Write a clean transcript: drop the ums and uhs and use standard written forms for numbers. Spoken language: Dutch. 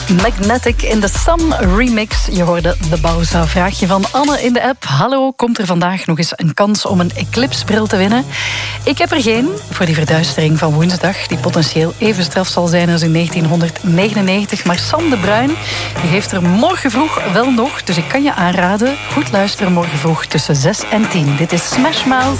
Magnetic in de Sun remix. Je hoorde de Bauza. Vraagje van Anne in de app. Hallo, komt er vandaag nog eens een kans om een eclipsebril te winnen? Ik heb er geen voor die verduistering van woensdag, die potentieel even straf zal zijn als in 1999. Maar Sam de Bruin, die heeft er morgen vroeg wel nog. Dus ik kan je aanraden, goed luisteren morgen vroeg tussen 6 en 10. Dit is Smash Mouth.